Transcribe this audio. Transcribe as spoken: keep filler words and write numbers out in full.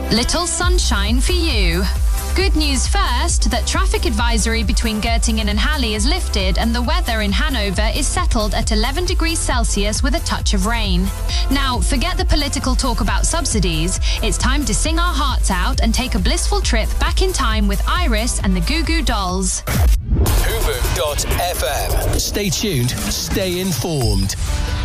Little sunshine for you. Good news first, that traffic advisory between Göttingen and Halle is lifted and the weather in Hanover is settled at eleven degrees Celsius with a touch of rain. Now, forget the political talk about subsidies. It's time to sing our hearts out and take a blissful trip back in time with Iris and the Goo Goo Dolls. Hoover dot f m. Stay tuned, stay informed.